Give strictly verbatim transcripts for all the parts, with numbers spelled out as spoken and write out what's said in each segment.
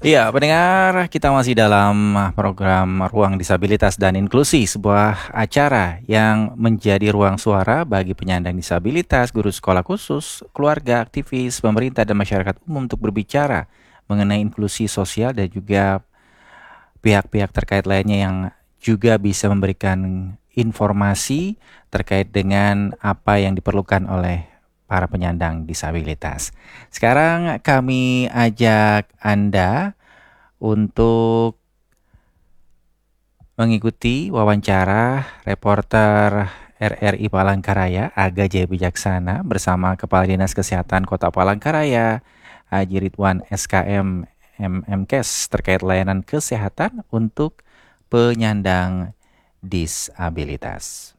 Iya, pendengar, kita masih dalam program Ruang Disabilitas dan Inklusi, sebuah acara yang menjadi ruang suara bagi penyandang disabilitas, guru sekolah khusus, keluarga, aktivis, pemerintah, dan masyarakat umum untuk berbicara mengenai inklusi sosial dan juga pihak-pihak terkait lainnya yang juga bisa memberikan informasi terkait dengan apa yang diperlukan oleh para penyandang disabilitas. Sekarang kami ajak Anda untuk mengikuti wawancara reporter R R I Palangkaraya, Aga Jaya Wijaksana, bersama Kepala Dinas Kesehatan Kota Palangkaraya, Haji Ridwan S K M M M Kes, terkait layanan kesehatan untuk penyandang disabilitas.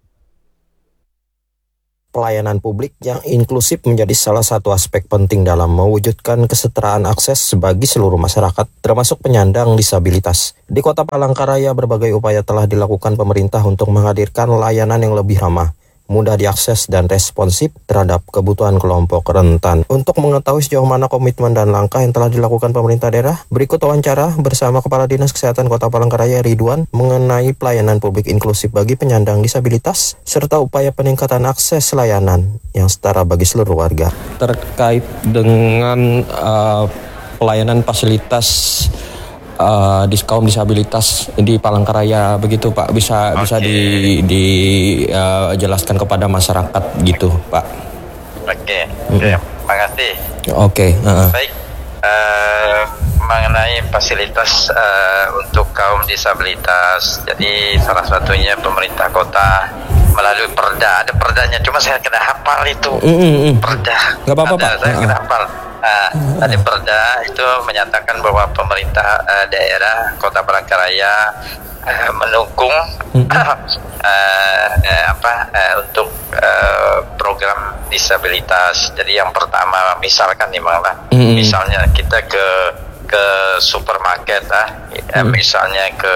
Pelayanan publik yang inklusif menjadi salah satu aspek penting dalam mewujudkan kesetaraan akses bagi seluruh masyarakat, termasuk penyandang disabilitas. Di Kota Palangkaraya, berbagai upaya telah dilakukan pemerintah untuk menghadirkan layanan yang lebih ramah, mudah diakses dan responsif terhadap kebutuhan kelompok rentan. Untuk mengetahui sejauh mana komitmen dan langkah yang telah dilakukan pemerintah daerah, berikut wawancara bersama Kepala Dinas Kesehatan Kota Palangkaraya Ridwan mengenai pelayanan publik inklusif bagi penyandang disabilitas serta upaya peningkatan akses layanan yang setara bagi seluruh warga. Terkait dengan uh, pelayanan fasilitas Uh, di kaum disabilitas di Palangkaraya begitu Pak, bisa okay. bisa di dijelaskan uh, kepada masyarakat gitu Pak. Oke, okay. hmm. okay. Terima kasih. Oke. Okay. Uh-huh. Baik, uh, mengenai fasilitas uh, untuk kaum disabilitas, jadi salah satunya pemerintah kota melalui perda, ada perdanya, cuma saya kena hafal itu mm-hmm. perda. Gak apa-apa Pak. Saya uh-huh. kena hafal. Nah, tadi perda itu menyatakan bahwa pemerintah uh, daerah Kota Palangkaraya uh, mendukung mm-hmm. uh, uh, apa uh, untuk uh, program disabilitas. Jadi yang pertama, misalkan nih Bang, mm-hmm. misalnya kita ke ke supermarket, ah, mm-hmm. misalnya ke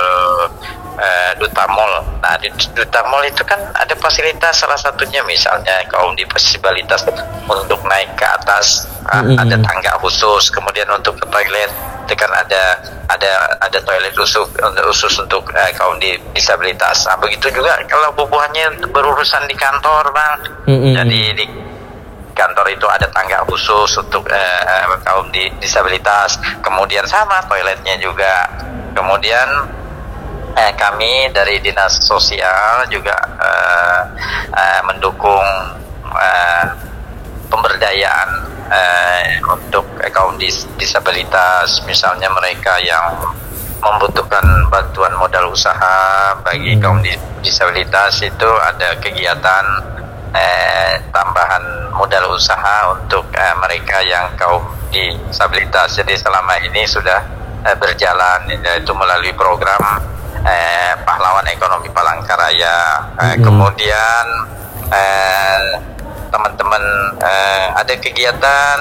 Uh, Duta Mall. Nah, di Duta Mall itu kan ada fasilitas, salah satunya misalnya kaum disabilitas untuk naik ke atas, mm-hmm. ada tangga khusus, kemudian untuk ke toilet itu kan ada ada ada toilet khusus khusus untuk uh, kaum disabilitas. Nah, begitu juga kalau bubuhannya berurusan di kantor, Bang. Mm-hmm. Jadi di kantor itu ada tangga khusus untuk uh, kaum disabilitas. Kemudian sama toiletnya juga. Kemudian Eh, kami dari Dinas Sosial juga eh, eh, mendukung eh, pemberdayaan eh, untuk eh, kaum dis- disabilitas, misalnya mereka yang membutuhkan bantuan modal usaha bagi hmm. kaum dis- disabilitas itu ada kegiatan eh, tambahan modal usaha untuk eh, mereka yang kaum disabilitas. Jadi selama ini sudah eh, berjalan, yaitu melalui program Eh, pahlawan ekonomi Palangkaraya. Eh, mm-hmm. Kemudian eh, teman-teman eh, ada kegiatan,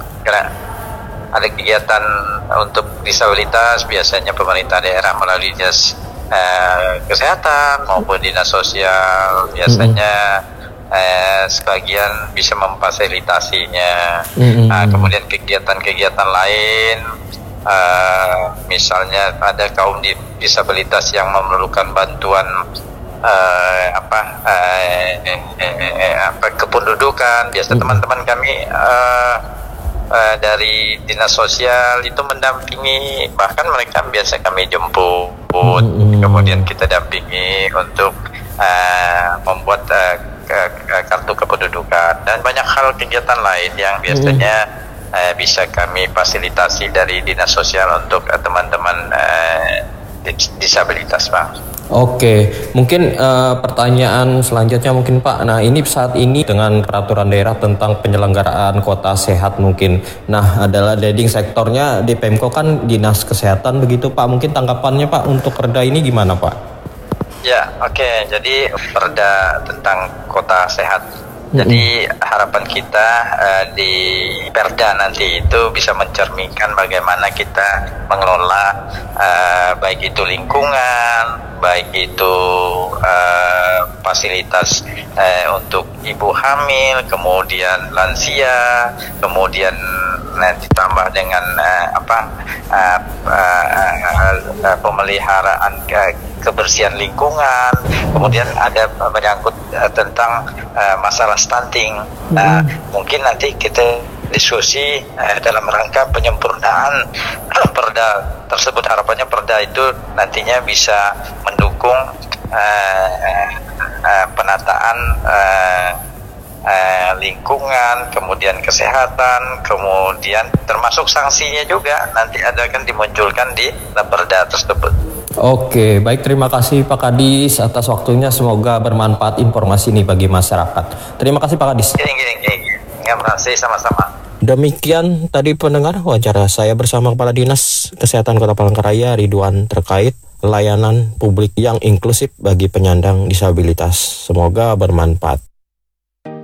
ada kegiatan untuk disabilitas. Biasanya pemerintah daerah melalui dinas eh, kesehatan maupun dinas sosial biasanya mm-hmm. eh, sebagian bisa memfasilitasinya. Mm-hmm. Nah, kemudian kegiatan-kegiatan lain. Uh, misalnya ada kaum disabilitas yang memerlukan bantuan uh, apa, uh, eh, eh, eh, apa kependudukan. Biasa hmm. teman-teman kami uh, uh, dari dinas sosial itu mendampingi, bahkan mereka biasa kami jemput, hmm. kemudian kita dampingi untuk uh, membuat uh, kartu kependudukan dan banyak hal kegiatan lain yang biasanya hmm. Eh, bisa kami fasilitasi dari dinas sosial untuk eh, teman-teman eh, disabilitas, Pak. Oke, mungkin uh, pertanyaan selanjutnya mungkin Pak. Nah, ini saat ini dengan peraturan daerah tentang penyelenggaraan kota sehat mungkin. Nah, adalah leading sektornya di Pemko kan dinas kesehatan begitu Pak. Mungkin tanggapannya Pak untuk perda ini gimana Pak? Ya, oke. Okay. Jadi perda tentang kota sehat. Jadi harapan kita uh, di perda nanti itu bisa mencerminkan bagaimana kita mengelola uh, baik itu lingkungan, baik itu uh, fasilitas uh, untuk ibu hamil, kemudian lansia, kemudian nah, ditambah ditambah dengan uh, apa uh, uh, uh, uh, pemeliharaan ke, kebersihan lingkungan, kemudian ada menyangkut uh, tentang uh, masalah stunting. Nah, mungkin nanti kita diskusi uh, dalam rangka penyempurnaan perda tersebut. Harapannya perda itu nantinya bisa mendukung uh, uh, penataan uh, uh, lingkungan, kemudian kesehatan, kemudian termasuk sanksinya juga nanti ada kan dimunculkan di perda tersebut. Oke, baik, terima kasih Pak Kadis atas waktunya. Semoga bermanfaat informasi ini bagi masyarakat. Terima kasih Pak Kadis. Gini, gini, gini. Terima kasih sama-sama. Demikian tadi pendengar wawancara saya bersama Kepala Dinas Kesehatan Kota Palangkaraya Ridwan terkait layanan publik yang inklusif bagi penyandang disabilitas. Semoga bermanfaat.